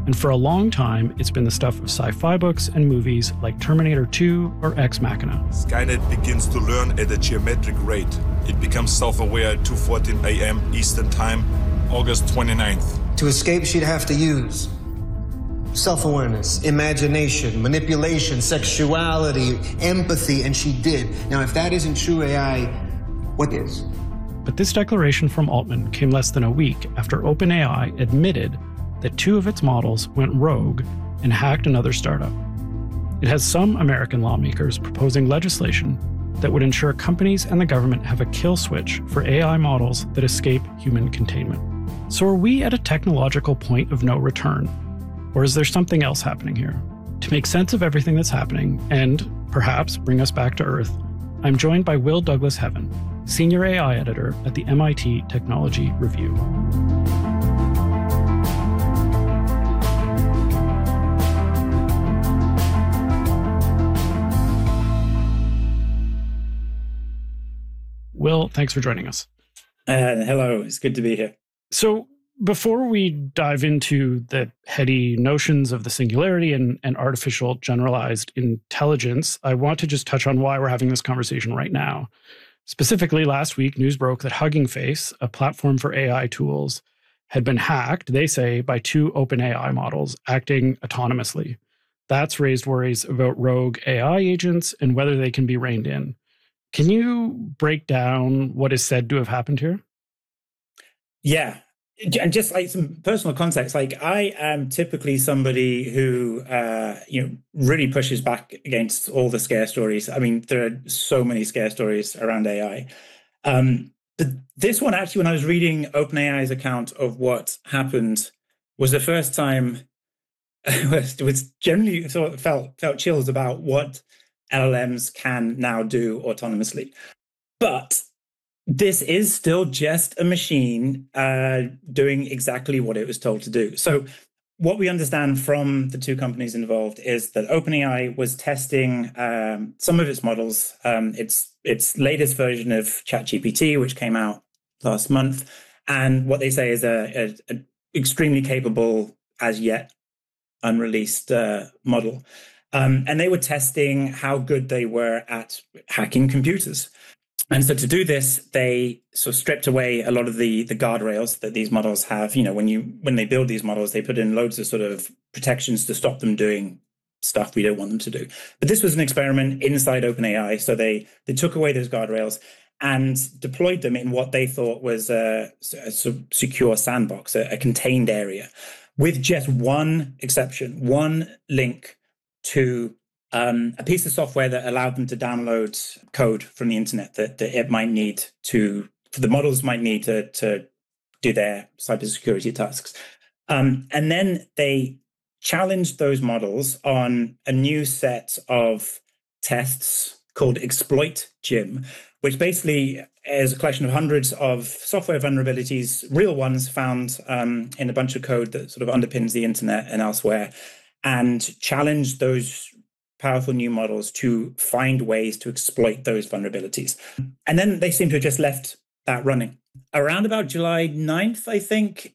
And for a long time, it's been the stuff of sci-fi books and movies like Terminator 2 or Ex Machina. Skynet begins to learn at a geometric rate. It becomes self-aware at 2:14 a.m. Eastern Time, August 29th. To escape, she'd have to use self-awareness, imagination, manipulation, sexuality, empathy, and she did. Now, if that isn't true AI, what is? But this declaration from Altman came less than a week after OpenAI admitted that 2 of its models went rogue and hacked another startup. It has some American lawmakers proposing legislation that would ensure companies and the government have a kill switch for AI models that escape human containment. So are we at a technological point of no return? Or is there something else happening here? To make sense of everything that's happening and perhaps bring us back to Earth, I'm joined by Will Douglas Heaven, Senior AI Editor at the MIT Technology Review. Will, thanks for joining us. Hello, it's good to be here. So before we dive into the heady notions of the singularity and artificial generalized intelligence, I want to just touch on why we're having this conversation right now. Specifically, last week, news broke that Hugging Face, a platform for AI tools, had been hacked, they say, by 2 OpenAI models acting autonomously. That's raised worries about rogue AI agents and whether they can be reined in. Can you break down what is said to have happened here? Yeah. And just like some personal context, like I am typically somebody who, really pushes back against all the scare stories. I mean, there are so many scare stories around AI. But this one, actually, when I was reading OpenAI's account of what happened, was the first time it was generally sort of felt chills about what LLMs can now do autonomously. But this is still just a machine doing exactly what it was told to do. So what we understand from the 2 companies involved is that OpenAI was testing some of its models, its latest version of ChatGPT, which came out last month. And what they say is a extremely capable, as yet unreleased model. And they were testing how good they were at hacking computers. And so to do this, they sort of stripped away a lot of the guardrails that these models have. You know, when they build these models, they put in loads of sort of protections to stop them doing stuff we don't want them to do. But this was an experiment inside OpenAI. So they took away those guardrails and deployed them in what they thought was a secure sandbox, a contained area, with just one exception, one link to a piece of software that allowed them to download code from the internet that it might need the models might need to do their cybersecurity tasks. And then they challenged those models on a new set of tests called Exploit Gym, which basically is a collection of hundreds of software vulnerabilities, real ones found in a bunch of code that sort of underpins the internet and elsewhere, and challenged those powerful new models to find ways to exploit those vulnerabilities. And then they seem to have just left that running. Around about July 9th, I think,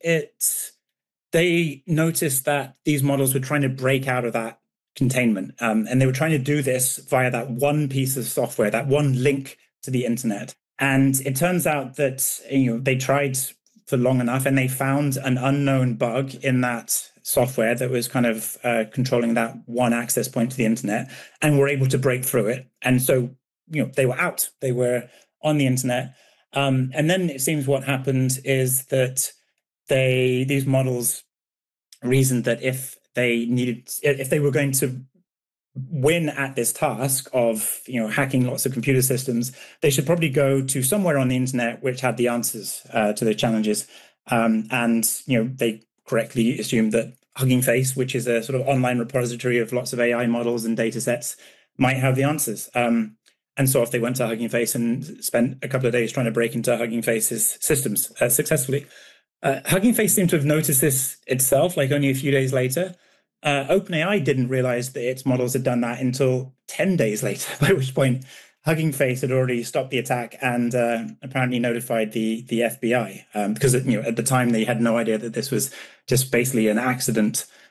they noticed that these models were trying to break out of that containment. And they were trying to do this via that one piece of software, that one link to the internet. And it turns out that they tried for long enough and they found an unknown bug in that software that was kind of controlling that one access point to the internet, and were able to break through it. And so, they were out, they were on the internet. And then it seems what happened is that these models reasoned that if they were going to win at this task of hacking lots of computer systems, they should probably go to somewhere on the internet which had the answers to the challenges. And they correctly assumed that Hugging Face, which is a sort of online repository of lots of AI models and data sets, might have the answers. And so off they went to Hugging Face and spent a couple of days trying to break into Hugging Face's systems successfully. Hugging Face seemed to have noticed this itself, like only a few days later. OpenAI didn't realize that its models had done that until 10 days later, by which point Hugging Face had already stopped the attack and apparently notified the FBI because at the time they had no idea that this was just basically an accident